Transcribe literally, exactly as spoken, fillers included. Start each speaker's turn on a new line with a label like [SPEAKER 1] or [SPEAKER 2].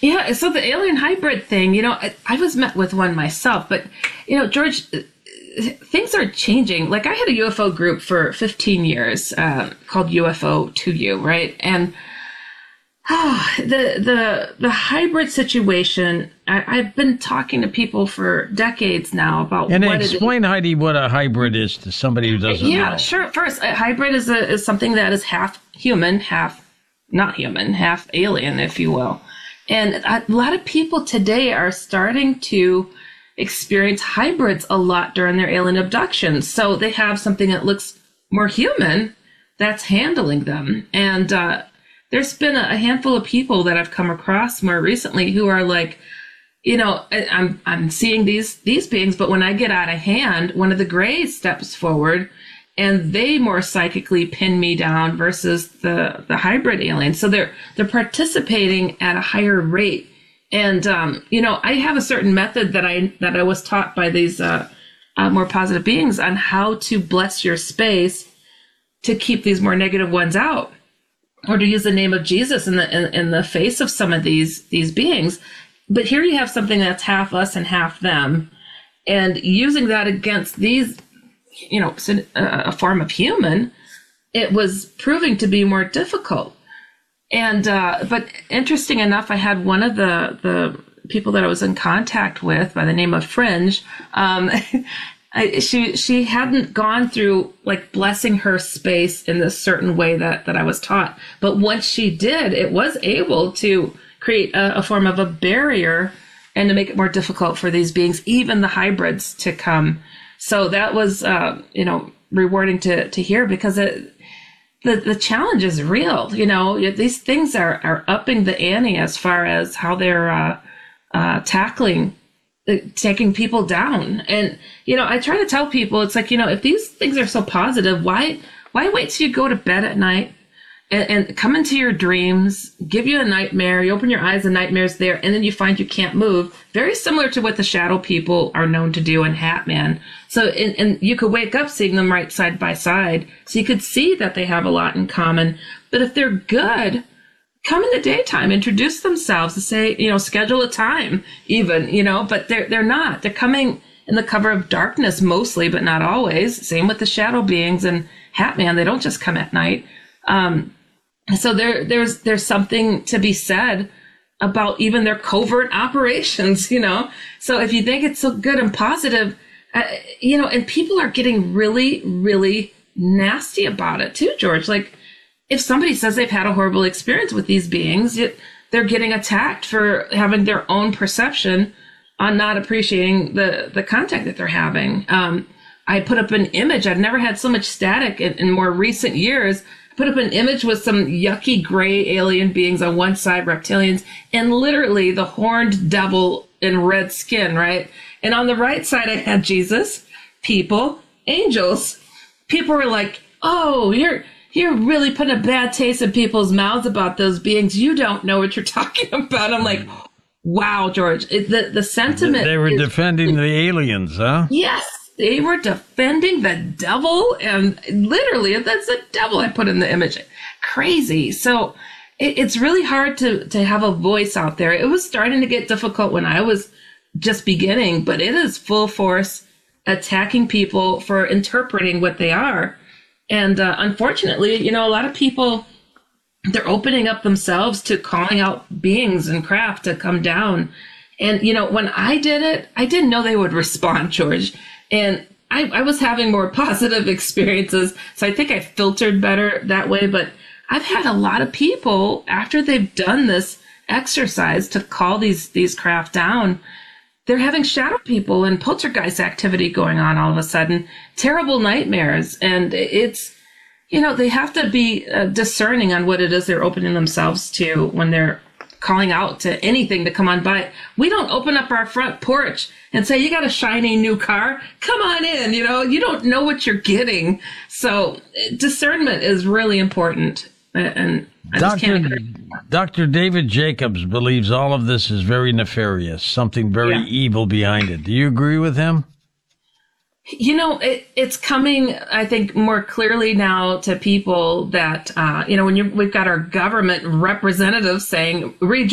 [SPEAKER 1] Yeah, so the alien hybrid thing, you know, I, I was met with one myself, but, you know, George, things are changing. Like, I had a U F O group for fifteen years uh, called U F O to You, right? And oh, the the the hybrid situation, I, I've been talking to people for decades now about
[SPEAKER 2] and
[SPEAKER 1] what
[SPEAKER 2] explain,
[SPEAKER 1] it is.
[SPEAKER 2] Heidi, what a hybrid is to somebody who doesn't
[SPEAKER 1] yeah,
[SPEAKER 2] know.
[SPEAKER 1] Yeah, sure. First, a hybrid is, a, is something that is half human, half not human, half alien, if you will. And a lot of people today are starting to experience hybrids a lot during their alien abductions. So they have something that looks more human that's handling them. And uh, there's been a handful of people that I've come across more recently who are like, you know, I'm I'm seeing these these beings, but when I get out of hand, one of the Greys steps forward and they more psychically pin me down versus the, the hybrid aliens. So they're they're participating at a higher rate. And um, you know, I have a certain method that I that I was taught by these uh, uh, more positive beings on how to bless your space to keep these more negative ones out, or to use the name of Jesus in the in, in the face of some of these these beings. But here you have something that's half us and half them, and using that against these, you know, a form of human, it was proving to be more difficult. And, uh, but interesting enough, I had one of the, the people that I was in contact with by the name of Fringe. Um, I, she, she hadn't gone through like blessing her space in this certain way that, that I was taught. But once she did, it was able to create a, a form of a barrier and to make it more difficult for these beings, even the hybrids, to come. So that was, uh, you know, rewarding to, to hear, because it, the, the challenge is real. You know, these things are, are upping the ante as far as how they're uh, uh, tackling, uh, taking people down. And, you know, I try to tell people, it's like, you know, if these things are so positive, why why wait till you go to bed at night and, and come into your dreams, give you a nightmare, you open your eyes, the nightmare's there, and then you find you can't move. Very similar to what the shadow people are known to do in Hat Man. So, and, and you could wake up seeing them right side by side. So you could see that they have a lot in common. But if they're good, come in the daytime, introduce themselves, and say, you know, schedule a time even, you know, but they're, they're not. They're coming in the cover of darkness mostly, but not always. Same with the shadow beings and Hat Man. They don't just come at night. Um, so there, there's, there's something to be said about even their covert operations, you know? So if you think it's so good and positive, uh, you know, and people are getting really, really nasty about it too, George. Like, if somebody says they've had a horrible experience with these beings, it, they're getting attacked for having their own perception on not appreciating the, the contact that they're having. Um, I put up an image. I've never had so much static in, in more recent years. Put up an image with some yucky gray alien beings on one side, reptilians, and literally the horned devil in red skin, right? And on the right side, I had Jesus, people, angels. People were like, oh, you're you're really putting a bad taste in people's mouths about those beings. You don't know what you're talking about. I'm like, wow, George. It, the, the sentiment.
[SPEAKER 2] They were
[SPEAKER 1] is,
[SPEAKER 2] defending the aliens, huh?
[SPEAKER 1] Yes. They were defending the devil, and literally, that's the devil I put in the image. Crazy. So it, it's really hard to, to have a voice out there. It was starting to get difficult when I was just beginning, but it is full force attacking people for interpreting what they are. And uh, unfortunately, you know, a lot of people, they're opening up themselves to calling out beings and craft to come down. And, you know, when I did it, I didn't know they would respond, George. And I, I was having more positive experiences. So I think I filtered better that way. But I've had a lot of people, after they've done this exercise to call these, these craft down, they're having shadow people and poltergeist activity going on all of a sudden, terrible nightmares. And it's, you know, they have to be uh, discerning on what it is they're opening themselves to when they're calling out to anything to come on by. We don't open up our front porch and say, you got a shiny new car, come on in. You know, you don't know what you're getting. So discernment is really important. And I just
[SPEAKER 2] Doctor
[SPEAKER 1] can't.
[SPEAKER 2] Doctor David Jacobs believes all of this is very nefarious, something very
[SPEAKER 1] Yeah.
[SPEAKER 2] evil behind it. Do you agree with him?
[SPEAKER 1] You know, it, it's coming, I think, more clearly now to people that, uh, you know, when you we've got our government representatives saying, read